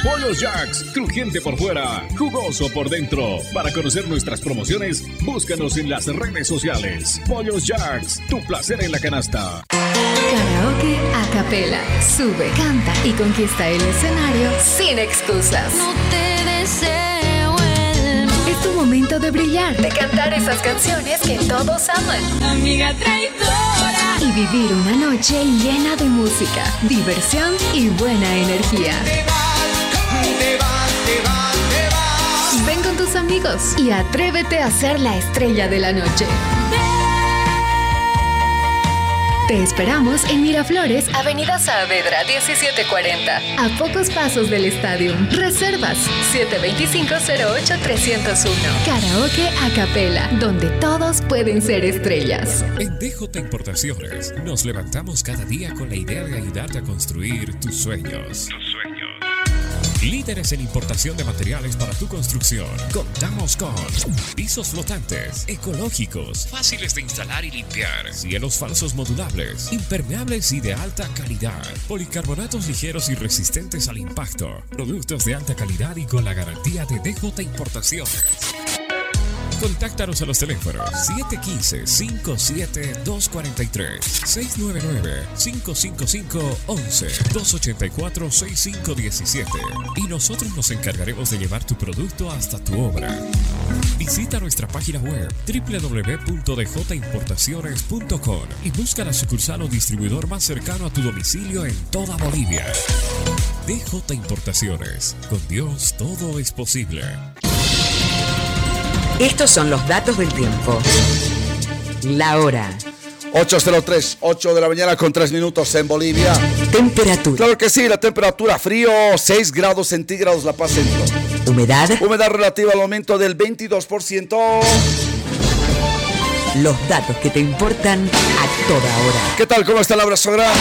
Pollos Jacks, crujiente por fuera, jugoso por dentro. Para conocer nuestras promociones, búscanos en las redes sociales. Pollos Jacks, tu placer en la canasta. Karaoke a capela. Sube, canta y conquista el escenario sin excusas. No te deseo el mal. Es tu momento de brillar, de cantar esas canciones que todos aman. Amiga traidora. Y vivir una noche llena de música, diversión y buena energía. Ven con tus amigos y atrévete a ser la estrella de la noche. Te esperamos en Miraflores, Avenida Saavedra 1740, a pocos pasos del estadio. Reservas 725-08-301. Karaoke a capela, donde todos pueden ser estrellas. En DJ Importaciones nos levantamos cada día con la idea de ayudarte a construir tus sueños. Líderes en importación de materiales para tu construcción. Contamos con pisos flotantes, ecológicos, fáciles de instalar y limpiar, cielos falsos modulables, impermeables y de alta calidad, policarbonatos ligeros y resistentes al impacto, productos de alta calidad y con la garantía de DJ Importaciones. Contáctanos a los teléfonos 715-57-243, 699-555-11, 284-6517 y nosotros nos encargaremos de llevar tu producto hasta tu obra. Visita nuestra página web www.djimportaciones.com y busca la sucursal o distribuidor más cercano a tu domicilio en toda Bolivia. DJ Importaciones. Con Dios todo es posible. Estos son los datos del tiempo. La hora. 8:03, 8 de la mañana con 3 minutos en Bolivia. Temperatura. Claro que sí, la temperatura frío, 6 grados centígrados La Paz Centro. Humedad. Humedad relativa al aumento del 22%. Los datos que te importan a toda hora. ¿Qué tal? ¿Cómo está el abrazo grande?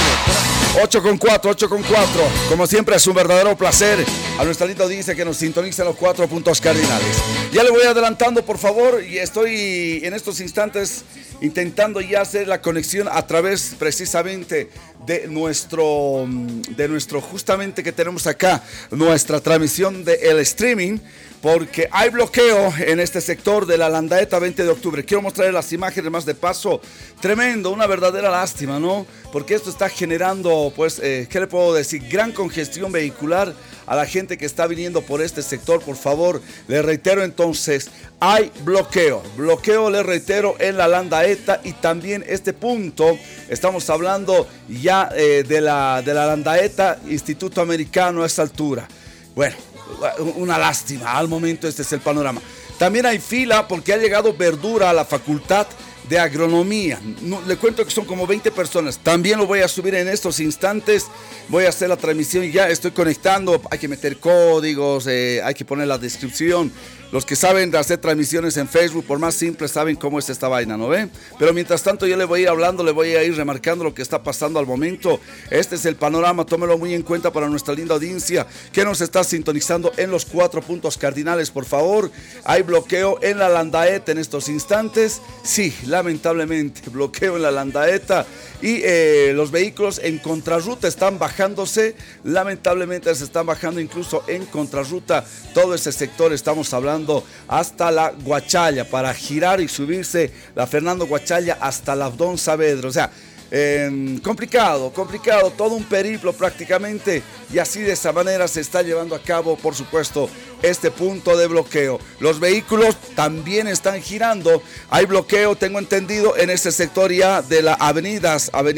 8:04. Como siempre es un verdadero placer a nuestra linda audiencia que nos sintoniza en los 4 puntos cardinales. Ya le voy adelantando, por favor, y estoy en estos instantes intentando ya hacer la conexión a través precisamente de nuestro justamente que tenemos acá, nuestra transmisión del streaming, porque hay bloqueo en este sector de la Landaeta 20 de octubre. Quiero mostrarles las imágenes más de paso. Tremendo, una verdadera lástima, ¿no? Porque esto está generando, pues, ¿qué le puedo decir? Gran congestión vehicular a la gente que está viniendo por este sector. Por favor, le reitero entonces, hay bloqueo. Bloqueo, le reitero, en la Landaeta y también este punto, estamos hablando ya de la Landaeta, Instituto Americano a esta altura. Bueno, una lástima, al momento este es el panorama. También hay fila porque ha llegado verdura a la Facultad de Agronomía. No, le cuento que son como 20 personas. También lo voy a subir en estos instantes. Voy a hacer la transmisión y ya estoy conectando. Hay que meter códigos, hay que poner la descripción. Los que saben de hacer transmisiones en Facebook, por más simple, saben cómo es esta vaina, ¿no ven? Pero mientras tanto yo le voy a ir hablando, le voy a ir remarcando lo que está pasando al momento. Este es el panorama, tómelo muy en cuenta para nuestra linda audiencia que nos está sintonizando en los 4 puntos cardinales, por favor. Hay bloqueo en la Landaeta en estos instantes. Sí, lamentablemente, bloqueo en la Landaeta y los vehículos en contrarruta están bajándose. Lamentablemente se están bajando incluso en contrarruta. Todo ese sector estamos hablando hasta la Guachalla para girar y subirse la Fernando Guachalla hasta la Abdón Saavedra. O sea, complicado, todo un periplo prácticamente, y así de esa manera se está llevando a cabo, por supuesto, este punto de bloqueo. Los vehículos también están girando, hay bloqueo, tengo entendido, en este sector ya de la avenida,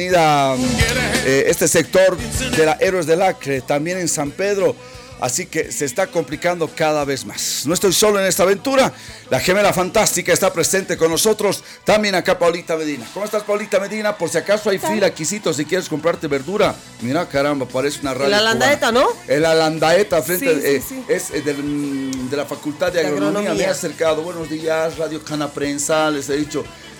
este sector de la Héroes del Acre, también en San Pedro. Así que se está complicando cada vez más. No estoy solo en esta aventura. La gemela fantástica está presente con nosotros. También acá Paulita Medina. ¿Cómo estás, Paulita Medina? Por si acaso hay fila, quisito, si quieres comprarte verdura. Mira, caramba, parece una radio. La Landaeta, ¿no? La Landaeta, frente sí. es de la Facultad de Agronomía. Me he acercado. Buenos días, Radio Cana Prensa. Les he dicho,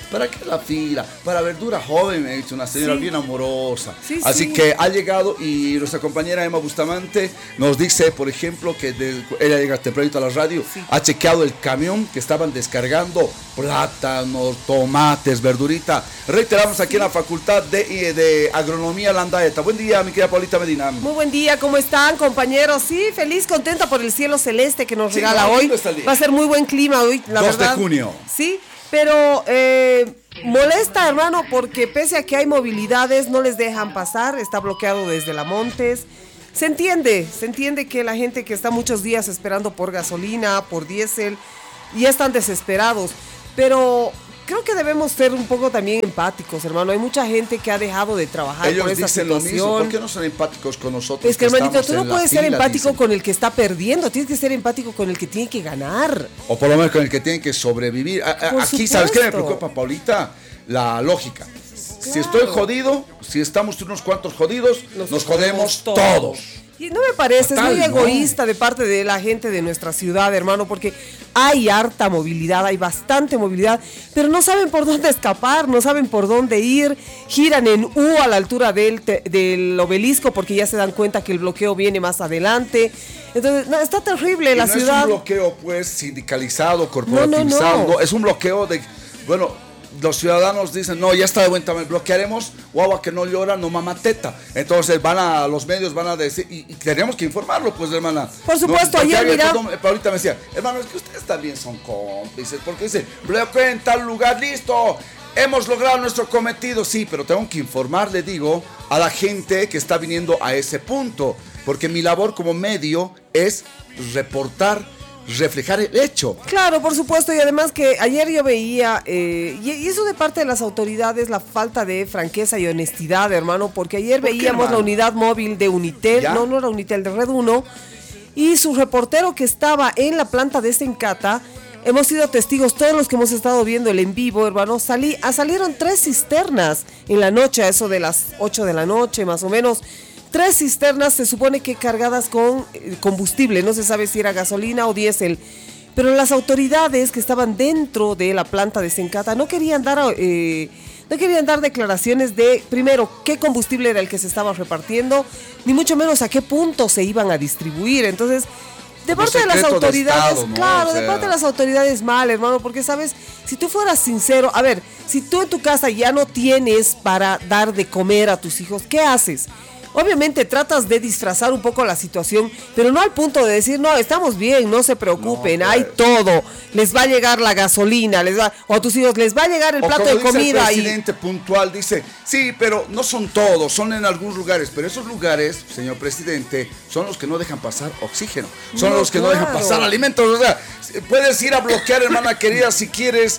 ¿para qué la fila? Para verdura joven, me ha dicho una señora bien amorosa. Sí, Así que ha llegado y nuestra compañera Emma Bustamante nos dice, por ejemplo, que ella llega tempranito a la radio, ha chequeado el camión que estaban descargando plátanos, tomates, verdurita. Reiteramos aquí en la Facultad de Agronomía Landaeta. Buen día, mi querida Paulita Medina. Muy buen día, ¿cómo están, compañeros? Sí, feliz, contenta por el cielo celeste que nos regala hoy. Va a ser muy buen clima hoy, la 2 verdad. de junio. Sí, pero molesta, hermano, porque pese a que hay movilidades, no les dejan pasar, está bloqueado desde La Montes. Se entiende que la gente que está muchos días esperando por gasolina, por diésel, ya están desesperados, pero creo que debemos ser un poco también empáticos, hermano. Hay mucha gente que ha dejado de trabajar por esta situación. Ellos dicen lo mismo. ¿Por qué no son empáticos con nosotros? Es que, hermanito, tú no puedes ser empático con el que está perdiendo. Tienes que ser empático con el que tiene que ganar. O por lo menos con el que tiene que sobrevivir. Aquí, ¿sabes qué me preocupa, Paulita? La lógica. Claro. Si estoy jodido, si estamos unos cuantos jodidos, nos jodemos todos. Y no me parece, es muy egoísta de parte de la gente de nuestra ciudad, hermano, porque hay harta movilidad, hay bastante movilidad, pero no saben por dónde escapar, no saben por dónde ir, giran en U a la altura del obelisco porque ya se dan cuenta que el bloqueo viene más adelante. Entonces, no, está terrible la ciudad. No es un bloqueo, pues, sindicalizado, corporativizado, no. Es un bloqueo de, bueno, los ciudadanos dicen, no, ya está de vuelta, bloquearemos, guagua que no llora, no mama teta. Entonces los medios van a decir, y tenemos que informarlo, pues, hermana. Por supuesto, ayer, mira. Ahorita me decía, hermano, es que ustedes también son cómplices, porque dice, bloqueo en tal lugar, listo, hemos logrado nuestro cometido. Sí, pero tengo que informar, le digo, a la gente que está viniendo a ese punto, porque mi labor como medio es reflejar el hecho. Claro, por supuesto, y además que ayer yo veía, y eso de parte de las autoridades, la falta de franqueza y honestidad, hermano, porque ayer veíamos la unidad móvil de Unitel, no era Unitel, de Red 1, y su reportero que estaba en la planta de Sencata. Hemos sido testigos, todos los que hemos estado viendo el en vivo, hermano, salieron 3 cisternas en la noche, a eso de las 8 de la noche, más o menos. 3 cisternas se supone que cargadas con combustible, no se sabe si era gasolina o diésel, pero las autoridades que estaban dentro de la planta de Sencata no querían dar declaraciones de, primero, qué combustible era el que se estaba repartiendo, ni mucho menos a qué punto se iban a distribuir. Entonces, de parte de las autoridades, Estado, ¿no? Claro, de parte de las autoridades mal, hermano, porque sabes, si tú fueras sincero, a ver, si tú en tu casa ya no tienes para dar de comer a tus hijos, ¿qué haces? Obviamente tratas de disfrazar un poco la situación, pero no al punto de decir, no, estamos bien, no se preocupen, no, hay todo, les va a llegar la gasolina, o a tus hijos les va a llegar el plato de comida. El presidente puntual dice, sí, pero no son todos, son en algunos lugares, pero esos lugares, señor presidente, son los que no dejan pasar oxígeno, son los que no dejan pasar alimentos. O sea, puedes ir a bloquear, hermana querida, si quieres,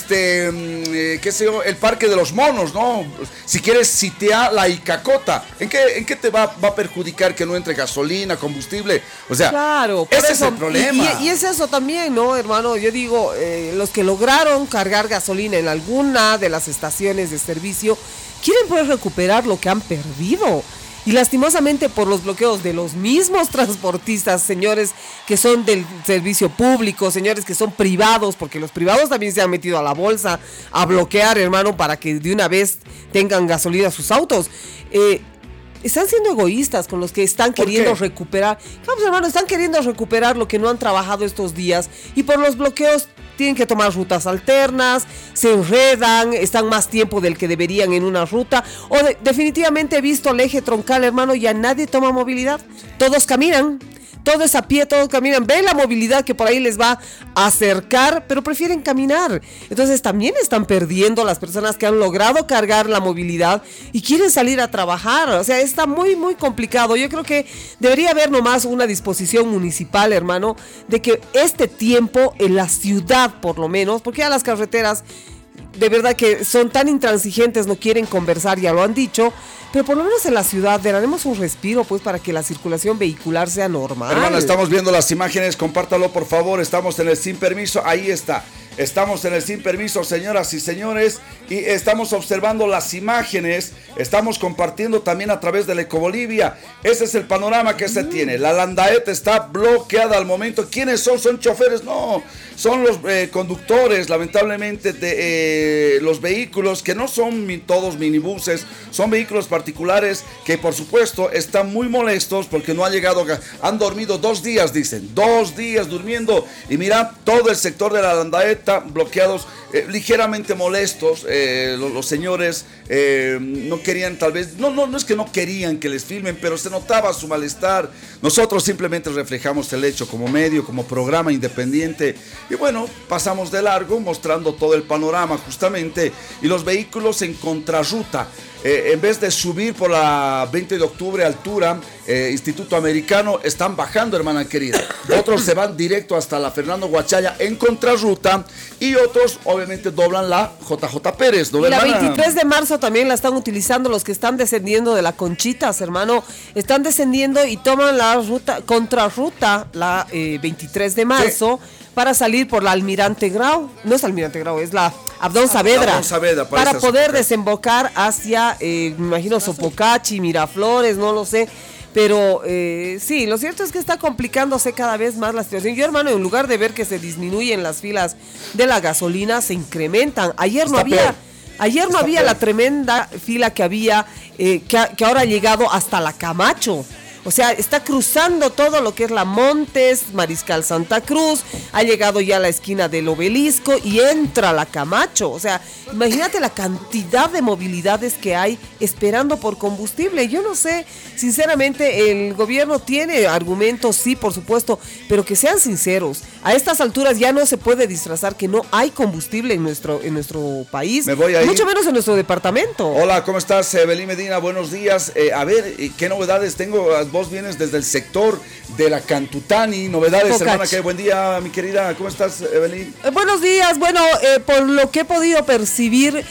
qué sé yo, el Parque de los Monos, ¿no? Si quieres sitiar la Icacota, ¿en qué te va a perjudicar que no entre gasolina, combustible? O sea, claro, ese es el problema. Y es eso también, ¿no, hermano? Yo digo, los que lograron cargar gasolina en alguna de las estaciones de servicio quieren poder recuperar lo que han perdido. Y lastimosamente por los bloqueos de los mismos transportistas, señores que son del servicio público, señores que son privados, porque los privados también se han metido a la bolsa a bloquear, hermano, para que de una vez tengan gasolina sus autos. Están siendo egoístas con los que están queriendo recuperar. Vamos, hermano, están queriendo recuperar lo que no han trabajado estos días. Y por los bloqueos tienen que tomar rutas alternas, se enredan, están más tiempo del que deberían en una ruta. O definitivamente he visto el eje troncal, hermano, ya nadie toma movilidad. Todos caminan. Todo es a pie, todos caminan. Ven la movilidad que por ahí les va a acercar, pero prefieren caminar. Entonces también están perdiendo las personas que han logrado cargar la movilidad y quieren salir a trabajar. O sea, está muy, muy complicado. Yo creo que debería haber nomás una disposición municipal, hermano, de que este tiempo en la ciudad, por lo menos, porque ya las carreteras de verdad que son tan intransigentes, no quieren conversar, ya lo han dicho, pero por lo menos en la ciudad daremos un respiro, pues, para que la circulación vehicular sea normal. Hermana, estamos viendo las imágenes, compártalo por favor, estamos en el sin permiso, ahí está. Estamos en el sin permiso, señoras y señores, y estamos observando las imágenes, estamos compartiendo también a través del Ecobolivia. Ese es el panorama que se tiene. La Landaeta está bloqueada al momento. ¿Quiénes son? ¿Son choferes? No, son los conductores, lamentablemente, de los vehículos que no son todos minibuses, son vehículos particulares que por supuesto están muy molestos porque no han llegado, han dormido 2 días, dicen, 2 días durmiendo, y mira, todo el sector de la Landaeta bloqueados, ligeramente molestos. Los señores no querían, tal vez, no es que no querían que les filmen, pero se notaba su malestar. Nosotros simplemente reflejamos el hecho como medio, como programa independiente, y bueno, pasamos de largo mostrando todo el panorama justamente, y los vehículos en contrarruta. En vez de subir por la 20 de octubre altura, Instituto Americano, están bajando, hermana querida. Otros se van directo hasta la Fernando Guachaya en contrarruta, y otros obviamente doblan la JJ Pérez, ¿no, la hermana? 23 de marzo también la están utilizando los que están descendiendo de la Conchitas, hermano. Están descendiendo y toman la ruta, contrarruta, la 23 de marzo. Sí. Para salir por la Almirante Grau, no es Almirante Grau, es la Abdón Saavedra, para poder desembocar hacia, me imagino, Sopocachi, Miraflores, no lo sé, pero sí, lo cierto es que está complicándose cada vez más la situación. Yo, hermano, en lugar de ver que se disminuyen las filas de la gasolina, se incrementan. Ayer no había la tremenda fila que había, que ahora ha llegado hasta la Camacho. O sea, está cruzando todo lo que es la Montes, Mariscal Santa Cruz, ha llegado ya a la esquina del Obelisco y entra la Camacho. O sea, imagínate la cantidad de movilidades que hay esperando por combustible. Yo no sé, sinceramente, el gobierno tiene argumentos, sí, por supuesto, pero que sean sinceros. A estas alturas ya no se puede disfrazar que no hay combustible en nuestro país, mucho menos en nuestro departamento. Hola, ¿cómo estás, Evelyn Medina? Buenos días. A ver, ¿qué novedades tengo? Vos vienes desde el sector de la Cantutani. Novedades, Pocachi. Hermana, que buen día, mi querida. ¿Cómo estás, Evelyn? Buenos días. Bueno, por lo que he podido percibir,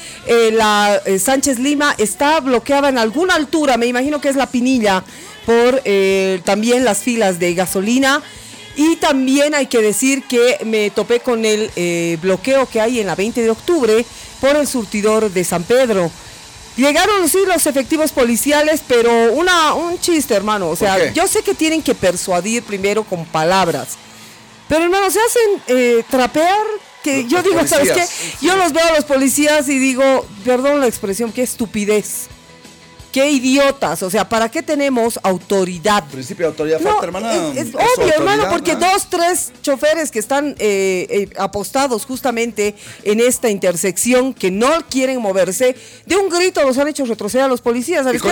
la Sánchez Lima está bloqueada en alguna altura, me imagino que es la Pinilla, por también las filas de gasolina. Y también hay que decir que me topé con el bloqueo que hay en la 20 de octubre por el surtidor de San Pedro. Llegaron, sí, los efectivos policiales, pero un chiste, hermano. O sea, yo sé que tienen que persuadir primero con palabras, pero, hermano, se hacen trapear, que yo digo, policías. ¿Sabes qué? Yo los veo a los policías y digo, perdón la expresión, qué estupidez. ¡Qué idiotas! O sea, ¿para qué tenemos autoridad? Principio de autoridad falta, hermana. Es obvio, hermano, porque 2, 3 choferes que están apostados justamente en esta intersección, que no quieren moverse, de un grito los han hecho retroceder a los policías. ¿Sabes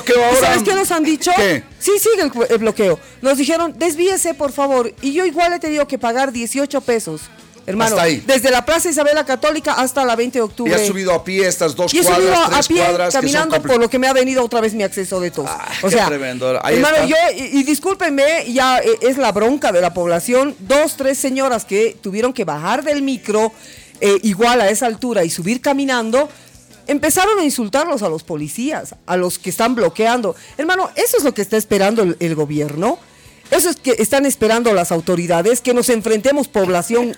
qué nos han dicho? ¿Qué? Sí, sigue el bloqueo. Nos dijeron, desvíese, por favor. Y yo igual he tenido que pagar 18 pesos. Hermano, desde la Plaza Isabela Católica hasta la 20 de octubre. Y has subido a pie estas 2 cuadras, 3 cuadras. Caminando, por lo que me ha venido otra vez mi acceso de tos. O sea, tremendo. Ahí hermano, está. yo, y discúlpenme, ya es la bronca de la población. 2, 3 señoras que tuvieron que bajar del micro, igual a esa altura, y subir caminando. Empezaron a insultarlos a los policías, a los que están bloqueando. Hermano, eso es lo que está esperando el gobierno. Eso es que están esperando las autoridades, que nos enfrentemos población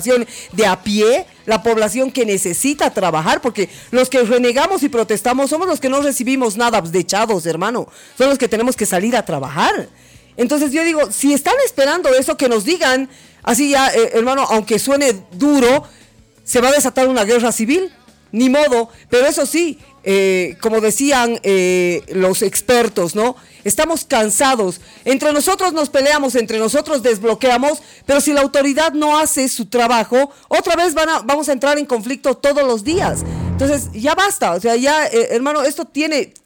de a pie, la población que necesita trabajar, porque los que renegamos y protestamos somos los que no recibimos nada de echados, hermano. Son los que tenemos que salir a trabajar. Entonces yo digo, si están esperando eso, que nos digan, así ya, hermano, aunque suene duro, se va a desatar una guerra civil, ni modo, pero eso sí, como decían los expertos, ¿no? Estamos cansados, entre nosotros nos peleamos, entre nosotros desbloqueamos, pero si la autoridad no hace su trabajo, otra vez vamos a entrar en conflicto todos los días. Entonces, ya basta, o sea, ya, hermano, esto tiene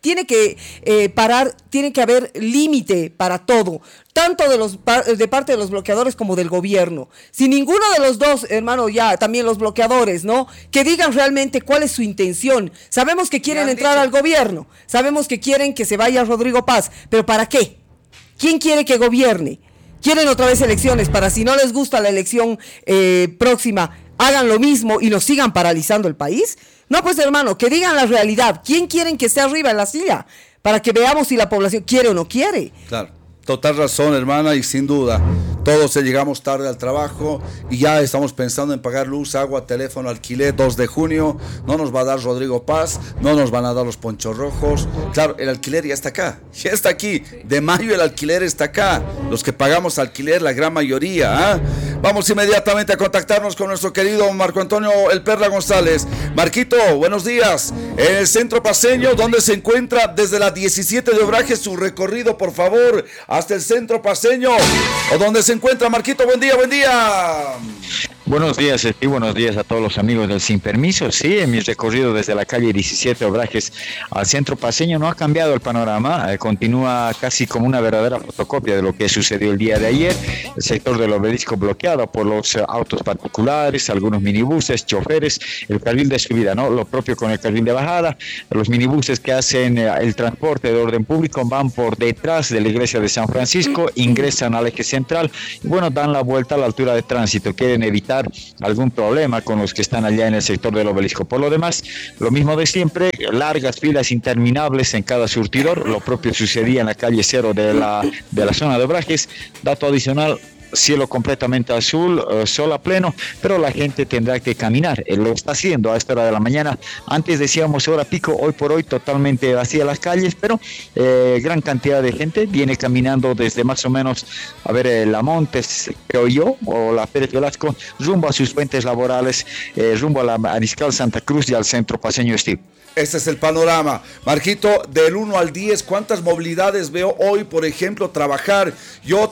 que parar, tiene que haber límite para todo, tanto de parte de los bloqueadores como del gobierno. Si ninguno de los dos, hermano, ya, también los bloqueadores, ¿no? Que digan realmente cuál es su intención. Sabemos que quieren entrar al gobierno, sabemos que quieren que se vaya Rodrigo Paz, pero ¿para qué? ¿Quién quiere que gobierne? ¿Quieren otra vez elecciones para, si no les gusta la elección próxima, hagan lo mismo y nos sigan paralizando el país? No, pues, hermano, que digan la realidad. ¿Quién quieren que esté arriba en la silla? para que veamos si la población quiere o no quiere. Claro. Total razón, hermana, y sin duda, todos llegamos tarde al trabajo y ya estamos pensando en pagar luz, agua, teléfono, alquiler. 2 de junio, no nos va a dar Rodrigo Paz, no nos van a dar los ponchos rojos. Claro, el alquiler ya está acá, ya está aquí. De mayo el alquiler está acá. Los que pagamos alquiler, la gran mayoría. ¿Eh? Vamos inmediatamente a contactarnos con nuestro querido Marco Antonio El Perla González. Marquito, buenos días. En el centro paceño, donde se encuentra desde la 17 de Obraje, su recorrido, por favor, hasta el centro paceño, o donde se encuentra. Marquito, buen día, buen día. Buenos días, y buenos días a todos los amigos del Sin Permiso. Sí, en mi recorrido desde la calle 17 Obrajes al centro paceño no ha cambiado el panorama, continúa casi como una verdadera fotocopia de lo que sucedió el día de ayer. El sector del Obelisco bloqueado por los autos particulares, algunos minibuses, choferes, el carril de subida, ¿no? Lo propio con el carril de bajada. Los minibuses que hacen el transporte de orden público van por detrás de la iglesia de San Francisco, ingresan al eje central y bueno, dan la vuelta a la altura de tránsito, quieren evitar algún problema con los que están allá en el sector del Obelisco. Por lo demás, lo mismo de siempre, largas filas interminables en cada surtidor. Lo propio sucedía en la calle 0 de la zona de Obrajes. Dato adicional: cielo completamente azul, sol a pleno, pero la gente tendrá que caminar. Lo está haciendo a esta hora de la mañana. Antes decíamos hora pico, hoy por hoy totalmente vacía las calles, pero gran cantidad de gente viene caminando desde más o menos, La Montes, creo yo, o la Pérez Velasco, rumbo a sus fuentes laborales, rumbo a la Mariscal Santa Cruz y al centro paceño Steve. Este es el panorama. Marquito, del 1 al 10, ¿cuántas movilidades veo hoy, por ejemplo, trabajar? Yo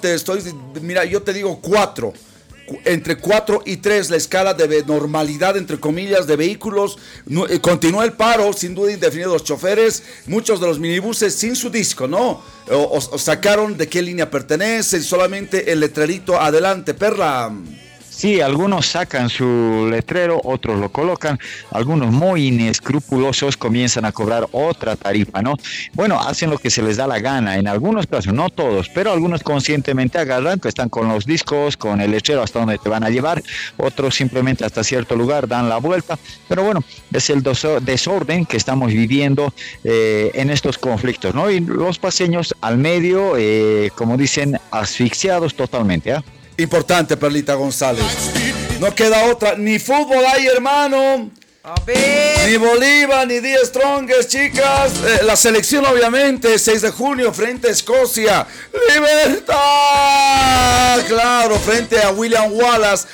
te digo 4. Entre 4 y 3 la escala de normalidad, entre comillas, de vehículos. Continúa el paro, sin duda indefinido, los choferes, muchos de los minibuses sin su disco, ¿no? O sacaron de qué línea pertenecen, solamente el letrerito adelante. Perla. Sí, algunos sacan su letrero, otros lo colocan, algunos muy inescrupulosos comienzan a cobrar otra tarifa, ¿no? Bueno, hacen lo que se les da la gana, en algunos casos, no todos, pero algunos conscientemente agarran, que están con los discos, con el letrero hasta donde te van a llevar, otros simplemente hasta cierto lugar dan la vuelta, pero bueno, es el desorden que estamos viviendo en estos conflictos, ¿no? Y los paceños al medio, como dicen, asfixiados totalmente, ¿ah? Importante, Perlita González. No queda otra. Ni fútbol hay, hermano. A ver. Ni Bolívar, ni The Strongest, chicas. La selección, obviamente, 6 de junio, frente a Escocia. ¡Libertad! Claro, frente a William Wallace.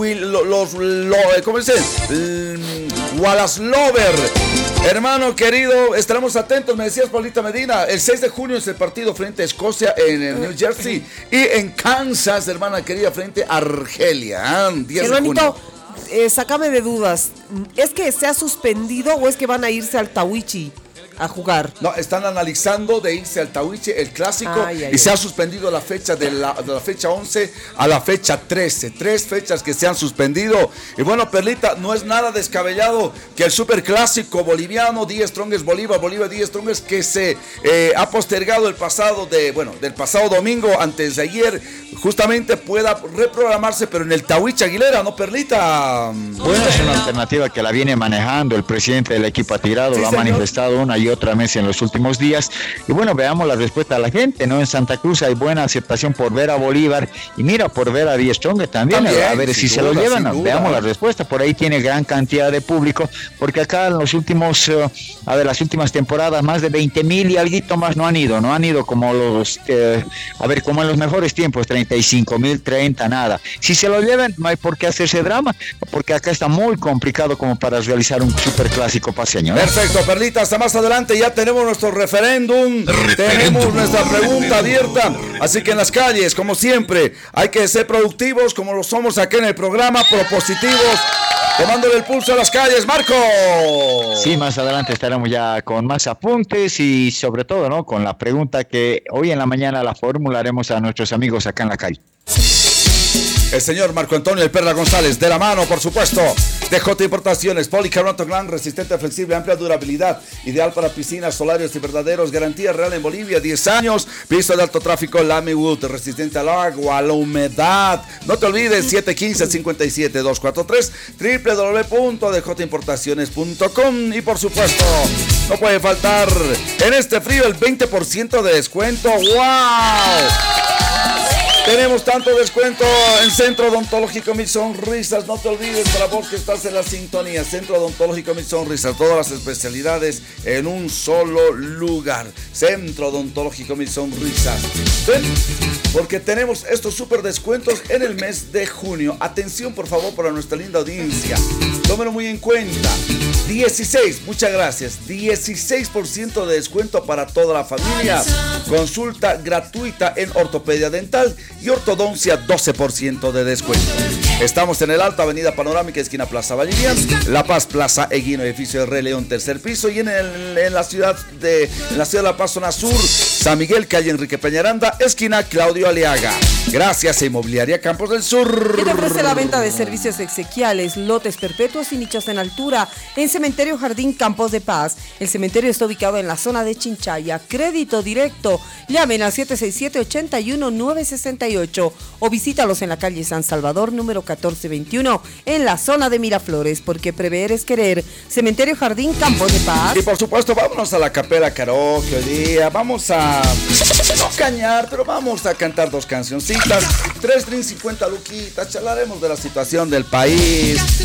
¿Cómo dicen? Wallace Lover. Hermano querido, estaremos atentos. Me decías, Paulita Medina, el 6 de junio es el partido frente a Escocia en el New Jersey y en Kansas, hermana querida, frente a Argelia. 10 de junio. Sácame de dudas. ¿Es que se ha suspendido o es que van a irse al Tawichi a jugar? No, están analizando de irse al Tawichi, el clásico, se ha suspendido la fecha de la fecha 11 a la fecha 13. 3 fechas que se han suspendido. Y bueno, Perlita, no es nada descabellado que el superclásico boliviano, The Strongest Bolívar The Strongest, que se ha postergado del pasado domingo, antes de ayer, justamente pueda reprogramarse, pero en el Tawichi Aguilera, ¿no, Perlita? Bueno, es una alternativa que la viene manejando el presidente del equipo atigrado, sí, lo ha manifestado una y otra vez en los últimos días. Y bueno, veamos la respuesta de la gente, ¿no? En Santa Cruz hay buena aceptación por ver a Bolívar y mira, por ver a The Strongest también, a ver si se lo llevan. Veamos la respuesta, por ahí tiene gran cantidad de público, porque acá en los últimos, las últimas temporadas, más de 20,000 y algo más no han ido como los, como en los mejores tiempos, 35,000, 30, nada. Si se lo llevan, no hay por qué hacerse drama, porque acá está muy complicado como para realizar un superclásico paceño, ¿no? Perfecto, Perlita, hasta más adelante ya tenemos nuestro referéndum, tenemos nuestra pregunta abierta, así que en las calles, como siempre, hay que ser productivos, como lo somos aquí en el programa, propositivos, tomándole el pulso a las calles. Marco. Sí, más adelante estaremos ya con más apuntes y sobre todo, ¿no?, con la pregunta que hoy en la mañana la formularemos a nuestros amigos acá en la calle. El señor Marco Antonio El Perla González, de la mano, por supuesto, DJ Importaciones, policarbonato gran, resistente, flexible, amplia durabilidad, ideal para piscinas, solarios y verdaderos, garantía real en Bolivia, 10 años, piso de alto tráfico, Lamiwood, resistente al agua, a la humedad. No te olvides, 715-57-243, www.djimportaciones.com. Y por supuesto, no puede faltar en este frío el 20% de descuento. ¡Wow! Tenemos tanto descuento en Centro Odontológico Mis Sonrisas. No te olvides, para vos que estás en la sintonía, Centro Odontológico Mis Sonrisas, todas las especialidades en un solo lugar. Centro Odontológico Mis Sonrisas. ¿Ven? Porque tenemos estos súper descuentos en el mes de junio. Atención, por favor, para nuestra linda audiencia. Tómenlo muy en cuenta. 16, muchas gracias. 16% de descuento para toda la familia. Consulta gratuita en ortopedia dental y ortodoncia, 12% de descuento. Estamos en el Alto, Avenida Panorámica, esquina Plaza Vallivian, La Paz, Plaza Eguino, edificio de Rey León, tercer piso, y en la ciudad de La Paz, zona sur, San Miguel, calle Enrique Peñaranda, esquina Claudio Aliaga. Gracias a Inmobiliaria Campos del Sur. Que te ofrece la venta de servicios exequiales, lotes perpetuos y nichos en altura en Cementerio Jardín Campos de Paz. El cementerio está ubicado en la zona de Chinchaya. Crédito directo. Llamen al 767-81-968 o visítalos en la calle San Salvador, número 1421, en la zona de Miraflores, porque prever es querer. Cementerio Jardín Campos de Paz. Y por supuesto, vámonos a la Capela Karaoke hoy día. Vamos a no cañar, pero vamos a cantar dos cancioncitas. 3 drinks, 50 luquitas. Charlaremos de la situación del país,